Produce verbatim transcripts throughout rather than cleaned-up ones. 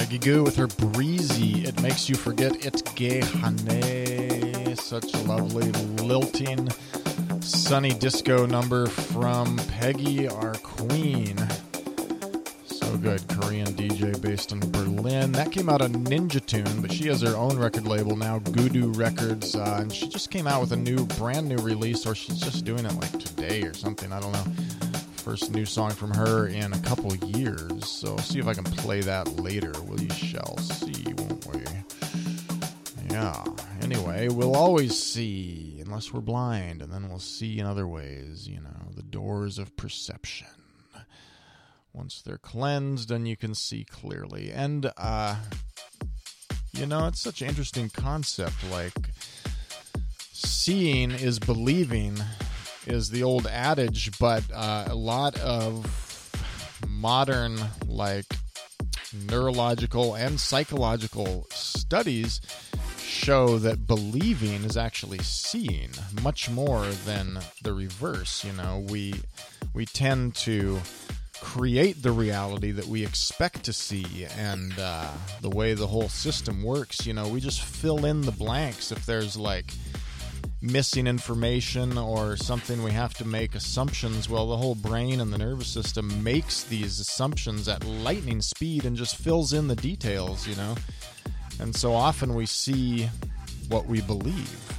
Peggy Gou with her Breezy. It makes you forget it's gay, honey. Such a lovely, lilting, sunny disco number from Peggy, our queen. So good. Korean D J based in Berlin. That came out on Ninja Tune, but she has her own record label now, Gudu Records, uh, and she just came out with a new, brand new release, or she's just doing it like today or something. I don't know. First new song from her in a couple years, so I'll see if I can play that later. We shall see, won't we? Yeah. Anyway, we'll always see, unless we're blind, and then we'll see in other ways, you know, the doors of perception. Once they're cleansed, then you can see clearly. And, uh, you know, it's such an interesting concept, like, seeing is believing is the old adage, but uh, a lot of modern, like, neurological and psychological studies show that believing is actually seeing much more than the reverse. You know, we we tend to create the reality that we expect to see, and uh, the way the whole system works, you know, we just fill in the blanks if there's, like, missing information or something we have to make assumptions. Well, the whole brain and the nervous system makes these assumptions at lightning speed and just fills in the details, you know. And so often we see what we believe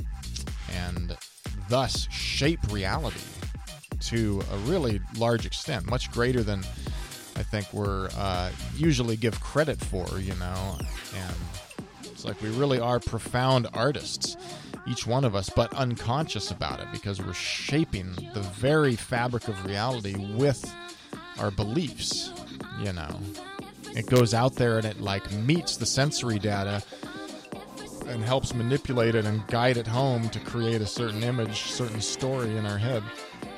and thus shape reality to a really large extent, much greater than I think we're uh, usually give credit for, you know. And it's like we really are profound artists, each one of us, but unconscious about it, because we're shaping the very fabric of reality with our beliefs, you know. It goes out there and it, like, meets the sensory data and helps manipulate it and guide it home to create a certain image, certain story in our head.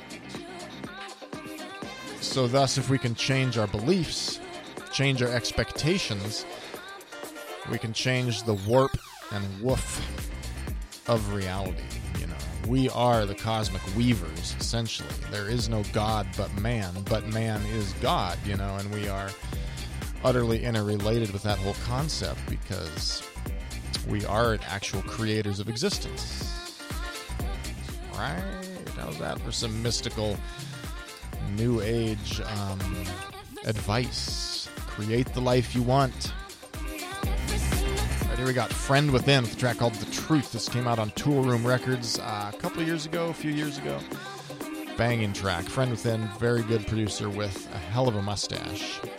So thus, if we can change our beliefs, change our expectations, we can change the warp and woof of reality. You know, we are the cosmic weavers, essentially. There is no God but man, but man is God, you know, and we are utterly interrelated with that whole concept because we are actual creators of existence. Right? How's that for some mystical new age um, advice? Create the life you want. Right, here we got Friend Within with a track called The Truth. This came out on Tool Room Records uh, a couple of years ago, a few years ago. Banging track. Friend Within, very good producer with a hell of a mustache.